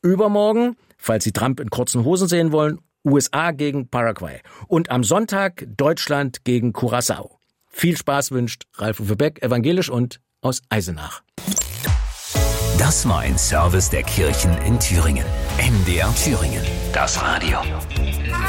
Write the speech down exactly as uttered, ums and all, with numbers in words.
Übermorgen, falls Sie Trump in kurzen Hosen sehen wollen, U S A gegen Paraguay. Und am Sonntag Deutschland gegen Curaçao. Viel Spaß wünscht Ralf-Uwe Beck, evangelisch und aus Eisenach. Das war ein Service der Kirchen in Thüringen. M D R Thüringen. Das Radio.